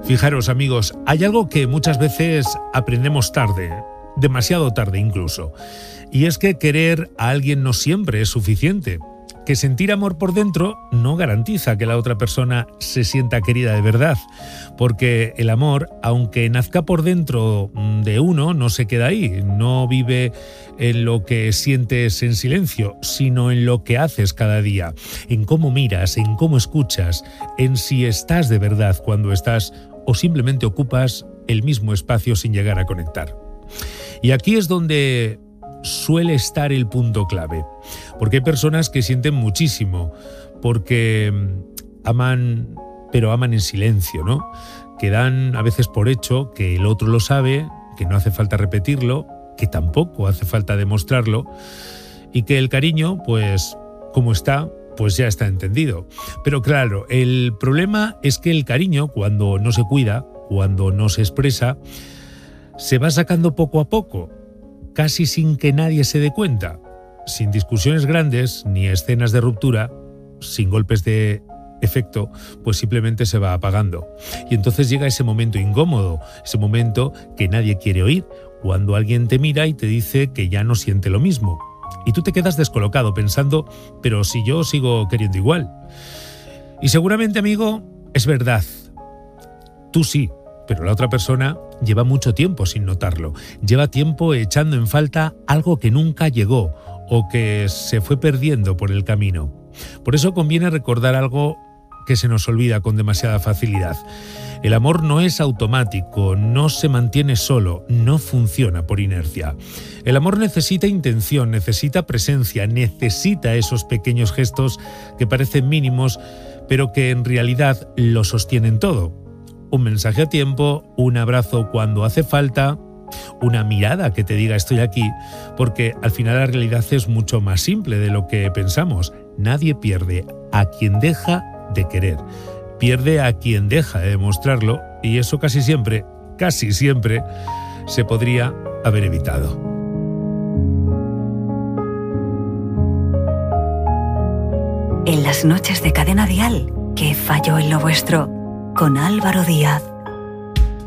Fijaros, amigos, hay algo que muchas veces aprendemos tarde, demasiado tarde incluso, y es que querer a alguien no siempre es suficiente. Que sentir amor por dentro no garantiza que la otra persona se sienta querida de verdad, porque el amor, aunque nazca por dentro de uno, no se queda ahí, no vive en lo que sientes en silencio, sino en lo que haces cada día, en cómo miras, en cómo escuchas, en si estás de verdad cuando estás o simplemente ocupas el mismo espacio sin llegar a conectar. Y aquí es donde suele estar el punto clave, porque hay personas que sienten muchísimo, porque aman, pero aman en silencio, ¿no? Que dan a veces por hecho que el otro lo sabe, que no hace falta repetirlo, que tampoco hace falta demostrarlo, y que el cariño, pues, como está, pues ya está entendido. Pero claro, el problema es que el cariño, cuando no se cuida, cuando no se expresa, se va sacando poco a poco, casi sin que nadie se dé cuenta, sin discusiones grandes ni escenas de ruptura, sin golpes de efecto, pues simplemente se va apagando. Y entonces llega ese momento incómodo, ese momento que nadie quiere oír, cuando alguien te mira y te dice que ya no siente lo mismo. Y tú te quedas descolocado pensando, pero si yo sigo queriendo igual. Y seguramente, amigo, es verdad. Tú sí, pero la otra persona lleva mucho tiempo sin notarlo. Lleva tiempo echando en falta algo que nunca llegó o que se fue perdiendo por el camino. Por eso conviene recordar algo que se nos olvida con demasiada facilidad. El amor no es automático, no se mantiene solo, no funciona por inercia. El amor necesita intención, necesita presencia, necesita esos pequeños gestos que parecen mínimos, pero que en realidad lo sostienen todo. Un mensaje a tiempo, un abrazo cuando hace falta, una mirada que te diga estoy aquí, porque al final la realidad es mucho más simple de lo que pensamos. Nadie pierde a quien deja de querer, pierde a quien deja de demostrarlo, y eso casi siempre se podría haber evitado. En las noches de Cadena Dial, ¿qué falló en lo vuestro? Con Álvaro Díaz.